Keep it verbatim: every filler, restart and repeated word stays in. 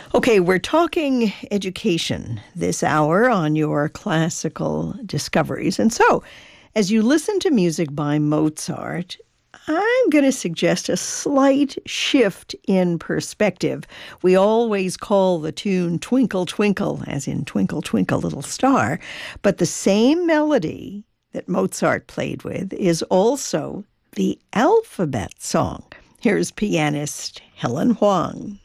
Okay, we're talking education this hour on your classical discoveries. And so, as you listen to music by Mozart, I'm going to suggest a slight shift in perspective. We always call the tune Twinkle, Twinkle, as in Twinkle, Twinkle, Little Star. But the same melody that Mozart played with is also the alphabet song. Here's pianist Helen Huang.